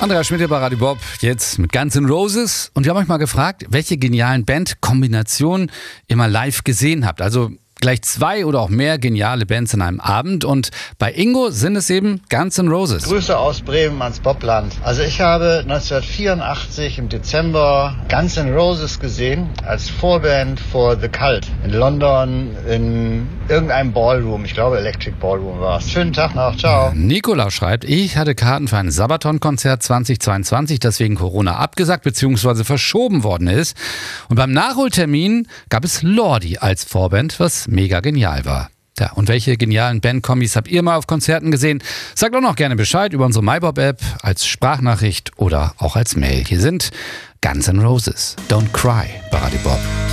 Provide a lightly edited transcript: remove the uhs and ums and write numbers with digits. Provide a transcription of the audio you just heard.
Andreas Schmidt bei Radio Bob, jetzt mit Guns N' Roses. Und wir haben euch mal gefragt, welche genialen Bandkombinationen ihr mal live gesehen habt. Also gleich 2 oder auch mehr geniale Bands in einem Abend. Und bei Ingo sind es eben Guns N' Roses. Grüße aus Bremen ans Bobland. Also ich habe 1984 im Dezember Guns N' Roses gesehen als Vorband for The Cult in London in irgendeinem Ballroom. Ich glaube Electric Ballroom war es. Schönen Tag noch, ciao. Nikolaus schreibt, ich hatte Karten für ein Sabaton-Konzert 2022, das wegen Corona abgesagt bzw. verschoben worden ist. Und beim Nachholtermin gab es Lordi als Vorband, was mega genial war. Ja, und welche genialen Bandkombis habt ihr mal auf Konzerten gesehen? Sagt auch noch gerne Bescheid über unsere MyBob-App, als Sprachnachricht oder auch als Mail. Hier sind Guns N' Roses. Don't Cry bei Radio Bob.